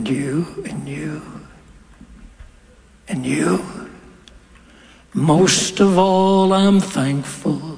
you and you and you. Most of all, I'm thankful